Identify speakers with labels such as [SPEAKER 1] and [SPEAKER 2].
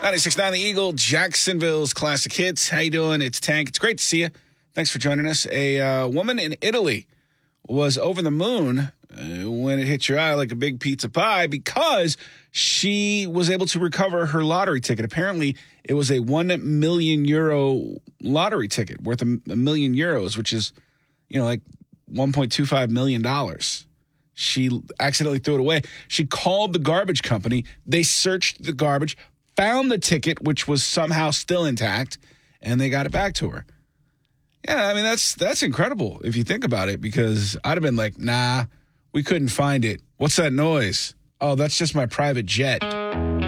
[SPEAKER 1] 96.9 The Eagle, Jacksonville's classic hits. How you doing? It's Tank. It's great to see you. Thanks for joining us. A woman in Italy was over the moon when it hit your eye like a big pizza pie because she was able to recover her lottery ticket. Apparently, it was a €1 million lottery ticket worth a million euros, which is, like $1.25 million. She accidentally threw it away. She called the garbage company. They searched the garbage, found the ticket, which was somehow still intact, and they got it back to her. Yeah, I mean, that's incredible if you think about it, because I'd have been like, nah, we couldn't find it. What's that noise? Oh, that's just my private jet.